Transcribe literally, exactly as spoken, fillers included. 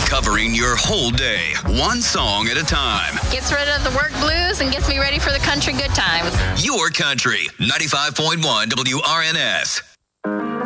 Covering your whole day, one song at a time. Gets rid of the work blues and gets me ready for the country good times. Your country, ninety-five point one W R N S.